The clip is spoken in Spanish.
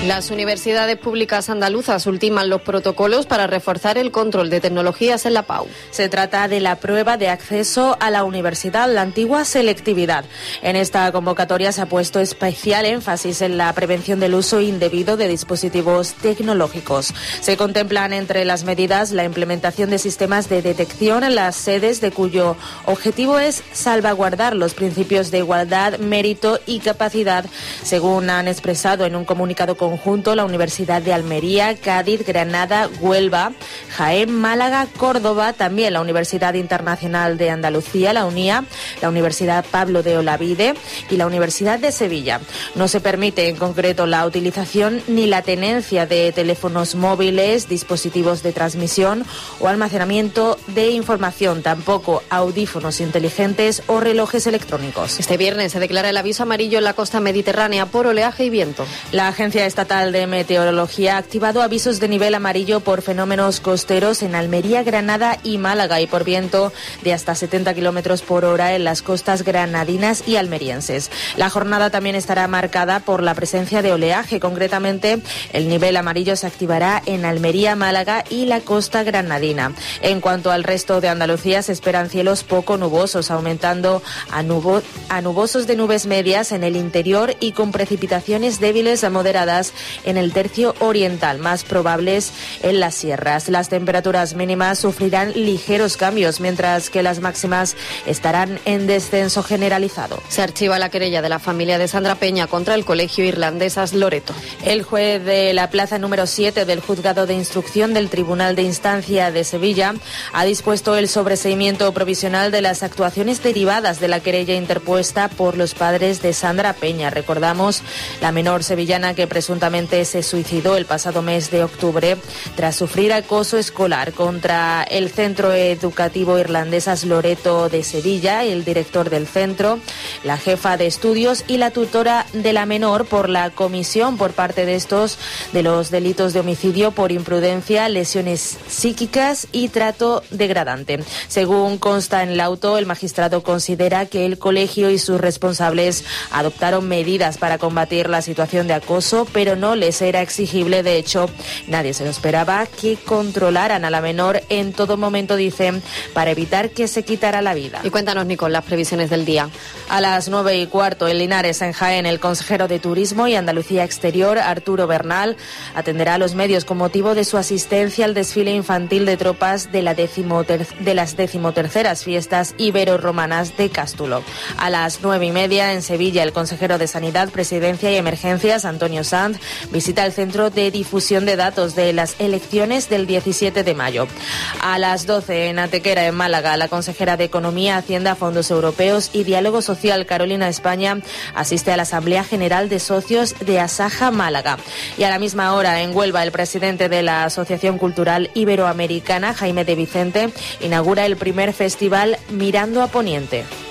Las universidades públicas andaluzas ultiman los protocolos para reforzar el control de tecnologías en la PAU. Se trata de la prueba de acceso a la universidad, la antigua selectividad. En esta convocatoria se ha puesto especial énfasis en la prevención del uso indebido de dispositivos tecnológicos. Se contemplan entre las medidas la implementación de sistemas de detección en las sedes de cuyo objetivo es salvaguardar los principios de igualdad, mérito y capacidad, según han expresado en un comunicado conjunto la Universidad de Almería, Cádiz, Granada, Huelva, Jaén, Málaga, Córdoba, también la Universidad Internacional de Andalucía, la UNIA, la Universidad Pablo de Olavide y la Universidad de Sevilla. No se permite en concreto la utilización ni la tenencia de teléfonos móviles, dispositivos de transmisión o almacenamiento de información, tampoco audífonos inteligentes o relojes electrónicos. Este viernes se declara el aviso amarillo en la costa mediterránea por oleaje y viento. La Agencia Estatal de Meteorología ha activado avisos de nivel amarillo por fenómenos costeros en Almería, Granada y Málaga y por viento de hasta 70 kilómetros por hora en las costas granadinas y almerienses. La jornada también estará marcada por la presencia de oleaje. Concretamente, el nivel amarillo se activará en Almería, Málaga y la costa granadina. En cuanto al resto de Andalucía, se esperan cielos poco nubosos, aumentando a nubosos de nubes medias en el interior y con precipitaciones débiles a moderadas en el tercio oriental, más probables en las sierras. Las temperaturas mínimas sufrirán ligeros cambios, mientras que las máximas estarán en descenso generalizado. Se archiva la querella de la familia de Sandra Peña contra el Colegio Irlandesas Loreto. El juez de la plaza número 7 del Juzgado de Instrucción del Tribunal de Instancia de Sevilla ha dispuesto el sobreseimiento provisional de las actuaciones derivadas de la querella interpuesta por los padres de Sandra Peña. Recordamos, la menor sevillana que presuntamente se suicidó el pasado mes de octubre tras sufrir acoso escolar contra el Centro Educativo Irlandesas Loreto de Sevilla, el director del centro, la jefa de estudios y la tutora de la menor por la comisión por parte de estos de los delitos de homicidio por imprudencia, lesiones psíquicas y trato degradante. Según consta en el auto, el magistrado considera que el colegio y sus responsables adoptaron medidas para combatir la situación de acoso, pero no les era exigible. De hecho, nadie se lo esperaba, que controlaran a la menor en todo momento, dicen, para evitar que se quitara la vida. Y cuéntanos, Nicole, las previsiones del día. A las 9:15 en Linares, en Jaén, el consejero de Turismo y Andalucía Exterior, Arturo Bernal, atenderá a los medios con motivo de su asistencia al desfile infantil de tropas de las 13º fiestas ibero-romanas de Cástulo. A las 9:30 en Sevilla, el consejero de Sanidad, Presidencia y Emergencias, Antonio Sanz, visita el Centro de Difusión de Datos de las elecciones del 17 de mayo. A las 12 en Antequera, en Málaga, la consejera de Economía, Hacienda, Fondos Europeos y Diálogo Social, Carolina España, asiste a la Asamblea General de Socios de Asaja Málaga. Y a la misma hora, en Huelva, el presidente de la Asociación Cultural Iberoamericana, Jaime de Vicente, inaugura el primer festival Mirando a Poniente.